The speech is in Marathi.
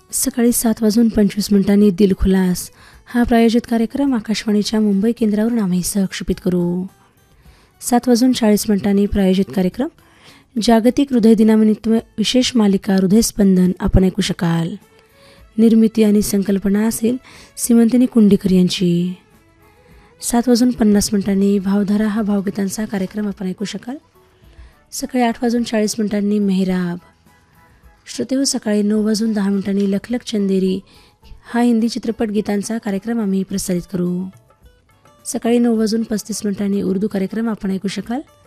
सकाळी 7:25 दिलखुलास हा प्रायोजित कार्यक्रम आकाशवाणीच्या मुंबई केंद्रावरून आम्ही सहक्षेपित करू. 7:40 प्रायोजित कार्यक्रम जागतिक हृदय दिनानिमित्त विशेष मालिका हृदयस्पंदन आपण ऐकू शकाल. निर्मिती आणि संकल्पना असेल सीमंतिनी कुंडीकर यांची. 7:50 भावधारा हा भावगीतांचा कार्यक्रम आपण ऐकू शकाल. सकाळी 8:40 मेहराब. श्रोतेहो, सकाळी 9:10 लख लख चंदेरी हा हिंदी चित्रपट गीतांचा कार्यक्रम आम्ही प्रसारित करू. सकाळी 9:35 उर्दू कार्यक्रम आपण ऐकू शकाल.